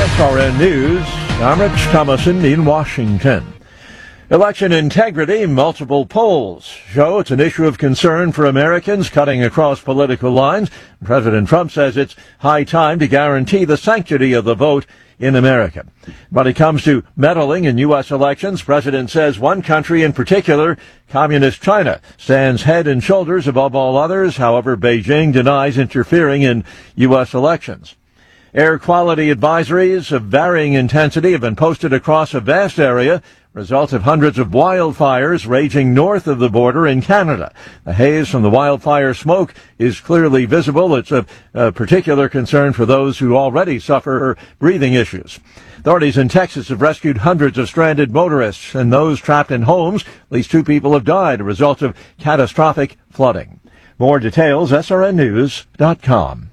SRN News, I'm Rich Thomason in Washington. Election integrity, multiple polls show it's an issue of concern for Americans cutting across political lines. President Trump says it's high time to guarantee the sanctity of the vote in America. When it comes to meddling in U.S. elections, President says one country in particular, Communist China, stands head and shoulders above all others. However, Beijing denies interfering in U.S. elections. Air quality advisories of varying intensity have been posted across a vast area, result of hundreds of wildfires raging north of the border in Canada. The haze from the wildfire smoke is clearly visible. It's a particular concern for those who already suffer breathing issues. Authorities in Texas have rescued hundreds of stranded motorists and those trapped in homes. At least 2 people have died, a result of catastrophic flooding. More details, srnnews.com.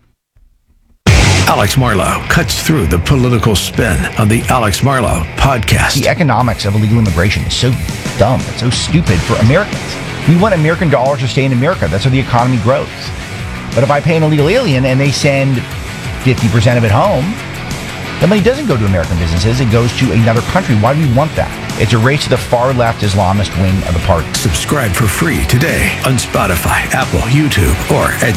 Alex Marlow cuts through the political spin on the Alex Marlow podcast. The economics of illegal immigration is so dumb. It's so stupid for Americans. We want American dollars to stay in America. That's how the economy grows. But if I pay an illegal alien and they send 50% of it home, the money doesn't go to American businesses. It goes to another country. Why do we want that? It's a race to the far-left Islamist wing of the party. Subscribe for free today on Spotify, Apple, YouTube, or at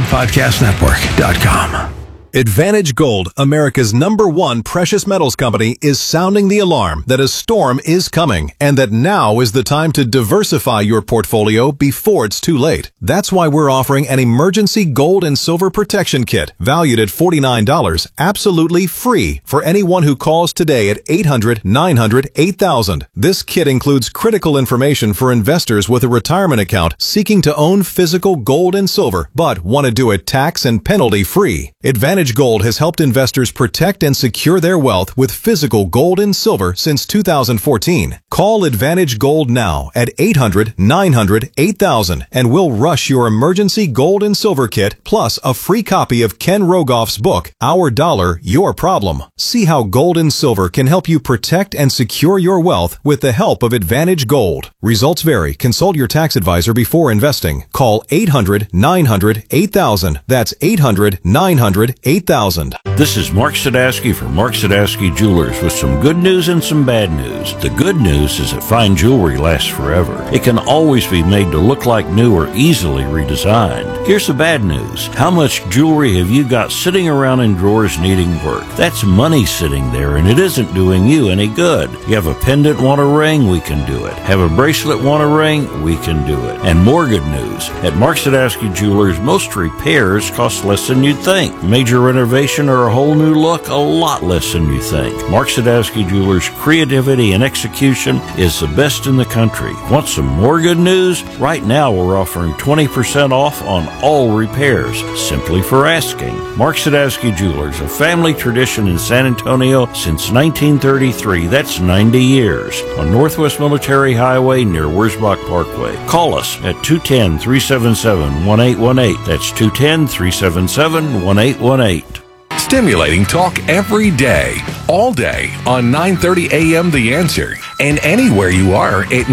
SalemPodcastNetwork.com. Advantage Gold, America's #1 precious metals company, is sounding the alarm that a storm is coming and that now is the time to diversify your portfolio before it's too late. That's why we're offering an emergency gold and silver protection kit valued at $49, absolutely free for anyone who calls today at 800-900-8000. This kit includes critical information for investors with a retirement account seeking to own physical gold and silver but want to do it tax and penalty free. Advantage Gold has helped investors protect and secure their wealth with physical gold and silver since 2014. Call Advantage Gold now at 800-900-8000 and we'll rush your emergency gold and silver kit plus a free copy of Ken Rogoff's book, Our Dollar, Your Problem. See how gold and silver can help you protect and secure your wealth with the help of Advantage Gold. Results vary. Consult your tax advisor before investing. Call 800-900-8000. That's 800-900-8000. This is Mark Sadowski for Mark Sadowski Jewelers with some good news and some bad news. The good news is that fine jewelry lasts forever. It can always be made to look like new or easily redesigned. Here's the bad news. How much jewelry have you got sitting around in drawers needing work? That's money sitting there and it isn't doing you any good. You have a pendant, want a ring? We can do it. Have a bracelet, want a ring? We can do it. And more good news. At Mark Sadowski Jewelers, most repairs cost less than you'd think. Major renovation or a whole new look, a lot less than you think. Mark Sadowski Jewelers' creativity and execution is the best in the country. Want some more good news? Right now we're offering 20% off on all repairs, simply for asking. Mark Sadowski Jewelers, a family tradition in San Antonio since 1933. That's 90 years. On Northwest Military Highway near Wurzbach Parkway. Call us at 210-377-1818. That's 210-377-1818. Stimulating talk every day, all day on 930 AM The Answer and anywhere you are at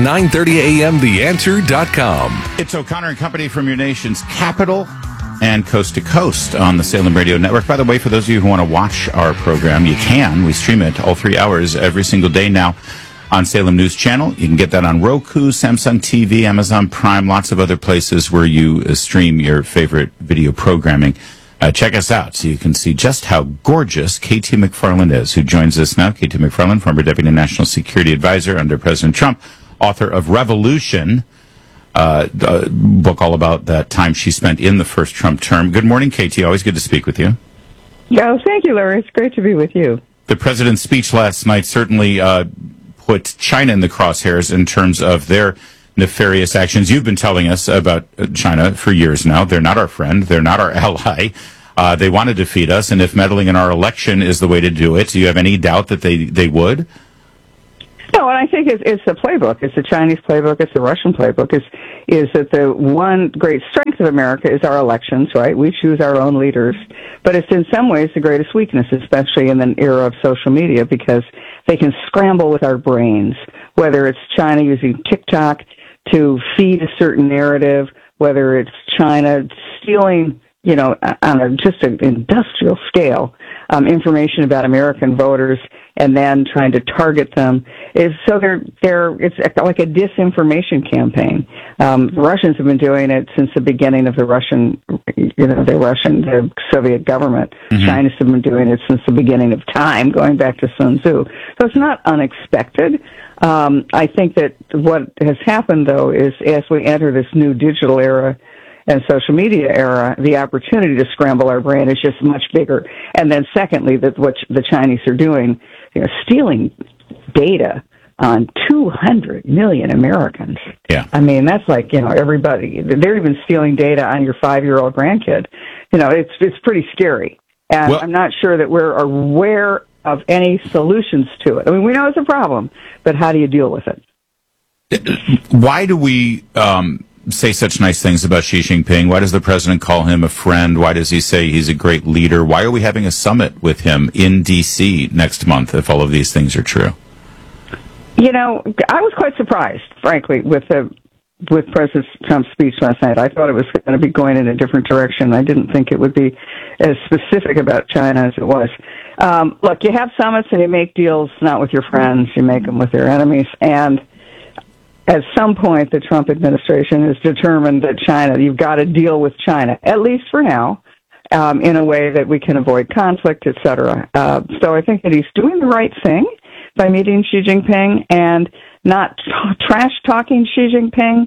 930amtheanswer.com. It's O'Connor and Company from your nation's capital and coast to coast on the Salem Radio Network. By the way, for those of you who want to watch our program, you can. We stream it all 3 hours every single day now on Salem News Channel. You can get that on Roku, Samsung TV, Amazon Prime, lots of other places where you stream your favorite video programming. Check us out so you can see just how gorgeous KT McFarland is, who joins us now. KT McFarland, former Deputy National Security Advisor under President Trump, author of Revolution, a book all about that time she spent in the first Trump term. Good morning, KT. Always good to speak with you. Oh, thank you, Larry. It's great to be with you. The president's speech last night certainly put China in the crosshairs in terms of their nefarious actions. You've been telling us about China for years now. They're not our friend. They're not our ally. They want to defeat us, and if meddling in our election is the way to do it, do you have any doubt that they would? No, and I think it's the playbook. It's the Chinese playbook. It's the Russian playbook. Is that the one great strength of America is our elections, right? We choose our own leaders. But it's in some ways the greatest weakness, especially in an era of social media, because they can scramble with our brains, whether it's China using TikTok to feed a certain narrative, whether it's China stealing just an industrial scale, information about American voters, and then trying to target them. It's like a disinformation campaign. The Russians have been doing it since the beginning of the Soviet government. Mm-hmm. China's have been doing it since the beginning of time, going back to Sun Tzu. So it's not unexpected. I think that what has happened, though, is as we enter this new digital era and social media era, the opportunity to scramble our brain is just much bigger. And then secondly, that what the Chinese are doing, stealing data on 200 million Americans. Yeah. I mean, that's like, everybody. They're even stealing data on your 5-year-old grandkid. It's pretty scary. And I'm not sure that we're aware of any solutions to it. I mean, we know it's a problem, but how do you deal with it? Why do we say such nice things about Xi Jinping? Why does the president call him a friend? Why does he say he's a great leader? Why are we having a summit with him in D.C. next month if all of these things are true? I was quite surprised, frankly, with President Trump's speech last night. I thought it was going to be going in a different direction. I didn't think it would be as specific about China as it was. Look, you have summits and you make deals not with your friends, you make them with your enemies. And at some point, the Trump administration has determined that you've got to deal with China, at least for now, in a way that we can avoid conflict, et cetera. So I think that he's doing the right thing by meeting Xi Jinping, and not trash-talking Xi Jinping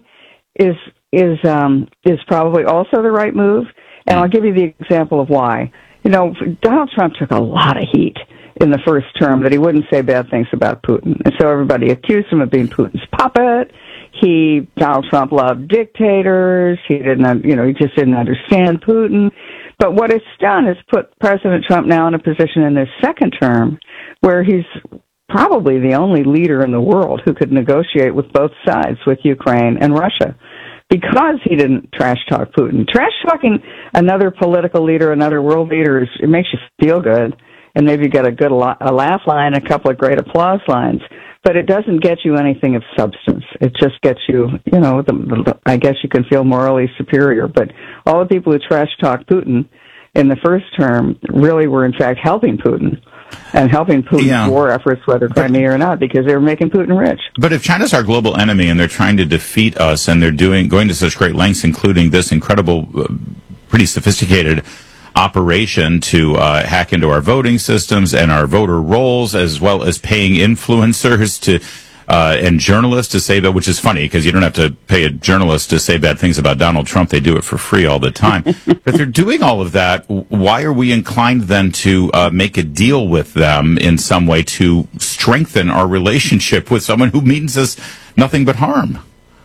is probably also the right move. And I'll give you the example of why. Donald Trump took a lot of heat in the first term that he wouldn't say bad things about Putin. And so everybody accused him of being Putin's puppet. Donald Trump loved dictators. He just didn't understand Putin. But what it's done is put President Trump now in a position in his second term where he's probably the only leader in the world who could negotiate with both sides, with Ukraine and Russia, because he didn't trash talk Putin. Trash talking another political leader, another world leader, it makes you feel good, and maybe you get a laugh line, a couple of great applause lines, but it doesn't get you anything of substance. It just gets you, I guess you can feel morally superior. But all the people who trash talk Putin in the first term really were in fact helping Putin. And helping Putin's war efforts, whether Crimea or not, because they were making Putin rich. But if China's our global enemy and they're trying to defeat us and they're going to such great lengths, including this incredible, pretty sophisticated operation to hack into our voting systems and our voter rolls, as well as paying influencers and journalists to say that, which is funny because you don't have to pay a journalist to say bad things about Donald Trump. They do it for free all the time. But they're doing all of that. Why are we inclined then to make a deal with them in some way to strengthen our relationship with someone who means us nothing but harm?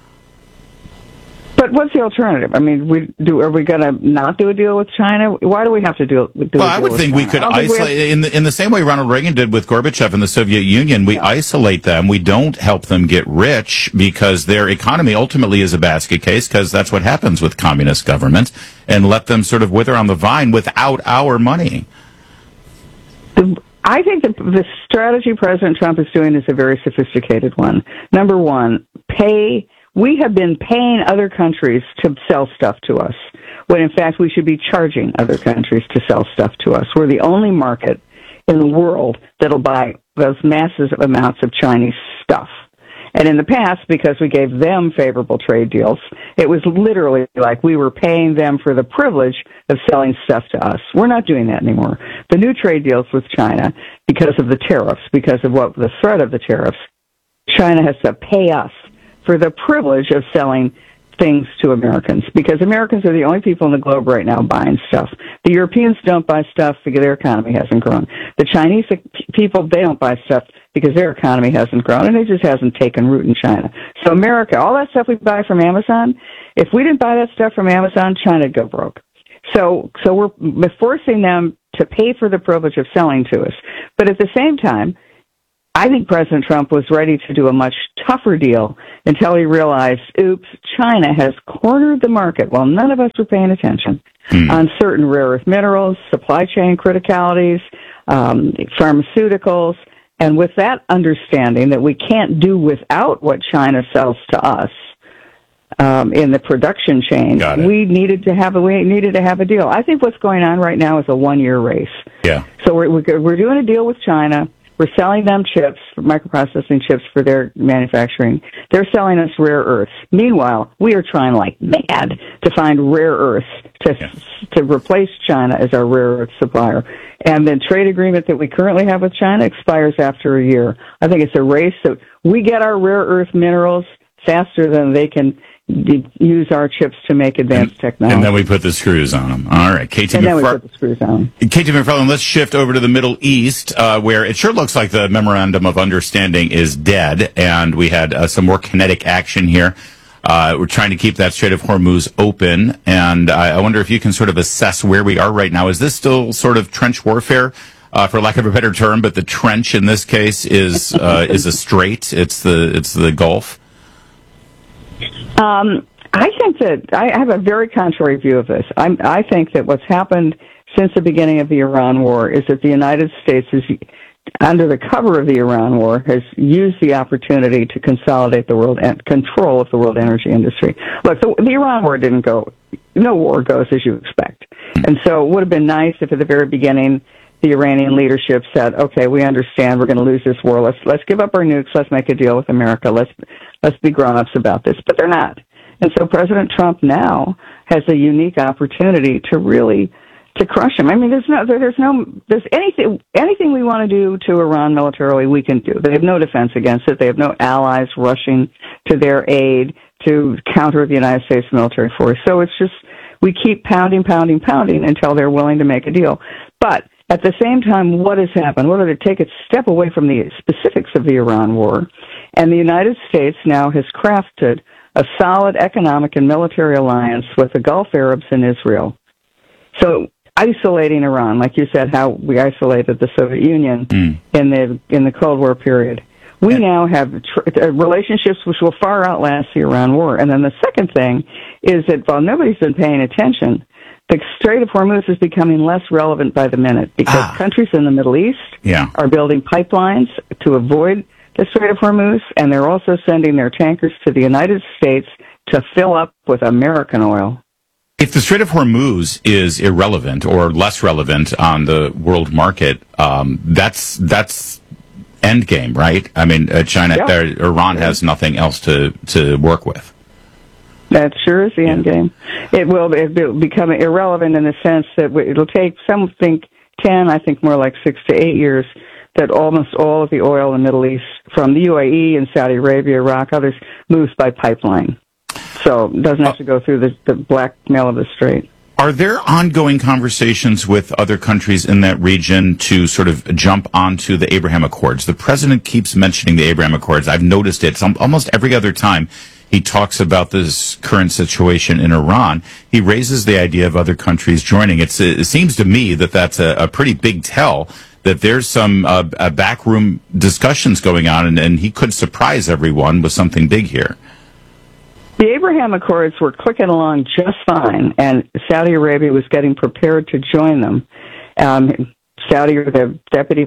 But what's the alternative? I mean, are we going to not do a deal with China? Why do we have to do a deal with China? Well, I would think we could isolate, in the same way Ronald Reagan did with Gorbachev in the Soviet Union, we isolate them. We don't help them get rich because their economy ultimately is a basket case, because that's what happens with communist governments, and let them sort of wither on the vine without our money. I think the strategy President Trump is doing is a very sophisticated one. Number one, we have been paying other countries to sell stuff to us, when in fact we should be charging other countries to sell stuff to us. We're the only market in the world that'll buy those massive amounts of Chinese stuff. And in the past, because we gave them favorable trade deals, it was literally like we were paying them for the privilege of selling stuff to us. We're not doing that anymore. The new trade deals with China, because of the tariffs, because of the threat of the tariffs, China has to pay us for the privilege of selling things to Americans, because Americans are the only people in the globe right now buying stuff. The Europeans don't buy stuff because their economy hasn't grown. The Chinese people, they don't buy stuff because their economy hasn't grown, and it just hasn't taken root in China. So America, all that stuff we buy from Amazon, if we didn't buy that stuff from Amazon, China would go broke. So we're forcing them to pay for the privilege of selling to us. But at the same time, I think President Trump was ready to do a much tougher deal until he realized, oops, China has cornered the market while none of us were paying attention on certain rare earth minerals, supply chain criticalities, pharmaceuticals. And with that understanding that we can't do without what China sells to us, in the production chain. We needed to have a deal. I think what's going on right now is a 1-year race. Yeah. So we're doing a deal with China. We're selling them chips, microprocessing chips for their manufacturing. They're selling us rare earths. Meanwhile, we are trying like mad to find rare earths to replace China as our rare earth supplier. And the trade agreement that we currently have with China expires after a year. I think it's a race that we get our rare earth minerals faster than they can use our chips to make advanced technology. And then we put the screws on them. All right, Katie McFarland, let's shift over to the Middle East, where it sure looks like the Memorandum of Understanding is dead, and we had some more kinetic action here. We're trying to keep that Strait of Hormuz open, and I wonder if you can sort of assess where we are right now. Is this still sort of trench warfare, for lack of a better term, but the trench in this case is a strait? It's the Gulf? I think that I have a very contrary view of this. I think that what's happened since the beginning of the Iran war is that the United States is, under the cover of the Iran war, has used the opportunity to consolidate the world and control of the world energy industry. Look, the Iran war didn't go, no war goes as you expect. And so it would have been nice if at the very beginning the Iranian leadership said, okay, we understand we're going to lose this war. Let's give up our nukes. Let's make a deal with America. Let's be grown-ups about this. But they're not. And so President Trump now has a unique opportunity to really to crush him. I mean, there's anything we want to do to Iran militarily, we can do. They have no defense against it. They have no allies rushing to their aid to counter the United States military force. So it's just, we keep pounding until they're willing to make a deal. But at the same time, what has happened? What are they take a step away from the specifics of the Iran war? And the United States now has crafted a solid economic and military alliance with the Gulf Arabs and Israel. So isolating Iran, like you said, how we isolated the Soviet Union in the Cold War period. We now have relationships which will far outlast the Iran war. And then the second thing is that while nobody's been paying attention, the Strait of Hormuz is becoming less relevant by the minute because countries in the Middle East are building pipelines to avoid the Strait of Hormuz, and they're also sending their tankers to the United States to fill up with American oil. If the Strait of Hormuz is irrelevant or less relevant on the world market, that's endgame, right? I mean, Iran has nothing else to work with. That sure is the end game. It will become irrelevant in the sense that it'll take, some think 10, I think more like 6 to 8 years, that almost all of the oil in the Middle East, from the UAE and Saudi Arabia, Iraq, others, moves by pipeline. So it doesn't have to go through the blackmail of the Strait. Are there ongoing conversations with other countries in that region to sort of jump onto the Abraham Accords? The president keeps mentioning the Abraham Accords. I've noticed it almost every other time he talks about this current situation in Iran. He raises the idea of other countries joining. It seems to me that that's a pretty big tell, that there's some backroom discussions going on, and he could surprise everyone with something big here. The Abraham Accords were clicking along just fine, and Saudi Arabia was getting prepared to join them. The deputy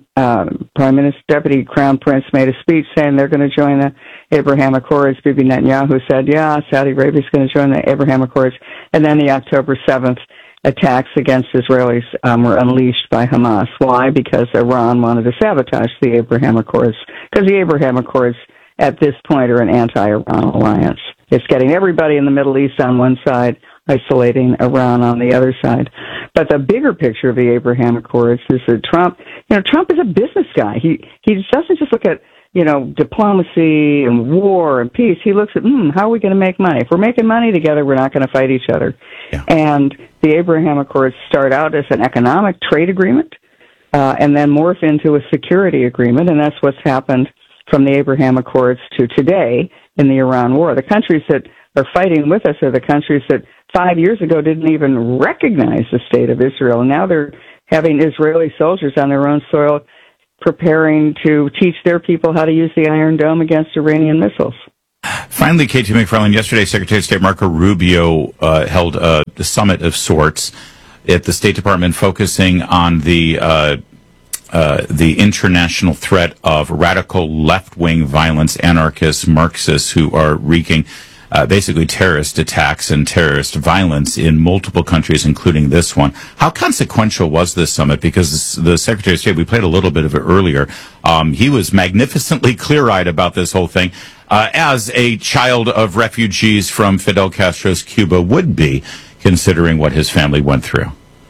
crown prince made a speech saying they're going to join the Abraham Accords. Bibi Netanyahu said, yeah, Saudi Arabia's going to join the Abraham Accords. And then the October 7th attacks against Israelis were unleashed by Hamas. Why? Because Iran wanted to sabotage the Abraham Accords. Because the Abraham Accords, at this point, are an anti-Iran alliance. It's getting everybody in the Middle East on one side, isolating Iran on the other side. But the bigger picture of the Abraham Accords is that Trump is a business guy. He doesn't just look at, diplomacy and war and peace. He looks at, how are we going to make money? If we're making money together, we're not going to fight each other. Yeah. And the Abraham Accords start out as an economic trade agreement, and then morph into a security agreement, and that's what's happened from the Abraham Accords to today in the Iran war. The countries that are fighting with us are the countries that 5 years ago didn't even recognize the state of Israel. And now they're having Israeli soldiers on their own soil preparing to teach their people how to use the Iron Dome against Iranian missiles. Finally, Katie McFarland, yesterday Secretary of State Marco Rubio held a summit of sorts at the State Department focusing on the international threat of radical left-wing violence, anarchists, Marxists who are wreaking basically terrorist attacks and terrorist violence in multiple countries, including this one. How consequential was this summit? Because the Secretary of State, we played a little bit of it earlier, he was magnificently clear-eyed about this whole thing, as a child of refugees from Fidel Castro's Cuba would be, considering what his family went through.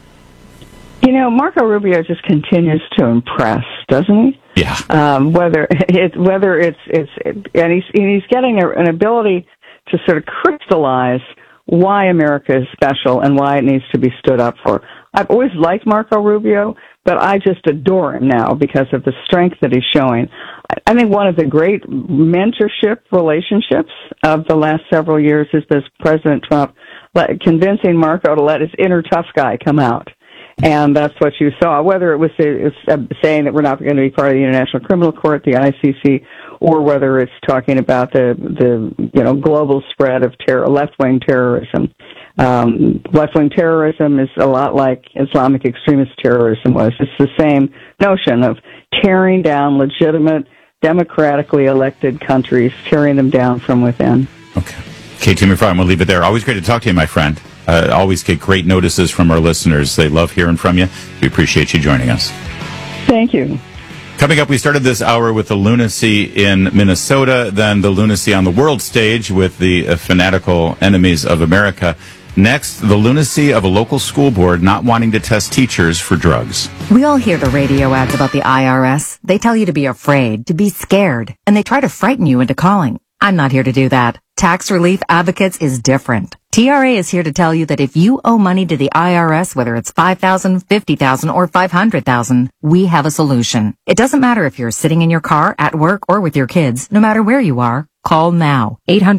You know, Marco Rubio just continues to impress, doesn't he? Yeah. Whether it's and he's getting an ability to sort of crystallize why America is special and why it needs to be stood up for. I've always liked Marco Rubio, but I just adore him now because of the strength that he's showing. I think one of the great mentorship relationships of the last several years is this President Trump convincing Marco to let his inner tough guy come out. And that's what you saw, whether it was saying that we're not going to be part of the International Criminal Court, the ICC, or whether it's talking about the global spread of left-wing terrorism. Left-wing terrorism is a lot like Islamic extremist terrorism was. It's the same notion of tearing down legitimate, democratically elected countries, tearing them down from within. Okay. KT McFarland, we'll leave it there. Always great to talk to you, my friend. Always get great notices from our listeners. They love hearing from you. We appreciate you joining us. Thank you. Coming up, we started this hour with the lunacy in Minnesota, then the lunacy on the world stage with the fanatical enemies of America. Next, the lunacy of a local school board not wanting to test teachers for drugs. We all hear the radio ads about the IRS. They tell you to be afraid, to be scared, and they try to frighten you into calling. I'm not here to do that. Tax Relief Advocates is different. TRA is here to tell you that if you owe money to the IRS, whether it's $5,000, $50,000, or $500,000, we have a solution. It doesn't matter if you're sitting in your car, at work, or with your kids. No matter where you are, call now.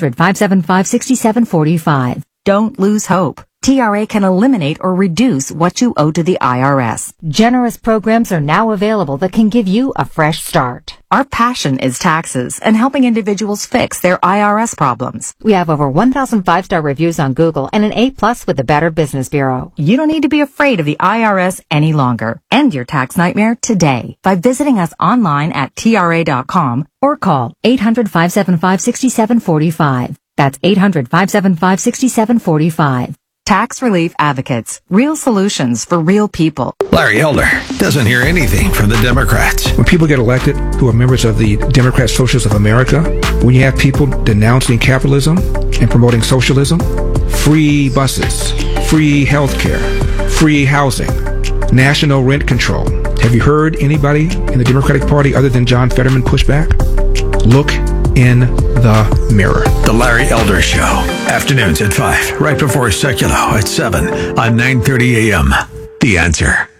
800-575-6745. Don't lose hope. TRA can eliminate or reduce what you owe to the IRS. Generous programs are now available that can give you a fresh start. Our passion is taxes and helping individuals fix their IRS problems. We have over 1,000 5-star reviews on Google and an A+ with the Better Business Bureau. You don't need to be afraid of the IRS any longer. End your tax nightmare today by visiting us online at TRA.com or call 800-575-6745. That's 800-575-6745. Tax Relief Advocates. Real solutions for real people. Larry Elder doesn't hear anything from the Democrats. When people get elected who are members of the Democrat Socialists of America, when you have people denouncing capitalism and promoting socialism, free buses, free health care, free housing, national rent control. Have you heard anybody in the Democratic Party other than John Fetterman push back? Look in the mirror. The Larry Elder Show. Afternoons at 5, right before Seculo at 7 on 9:30 a.m. The Answer.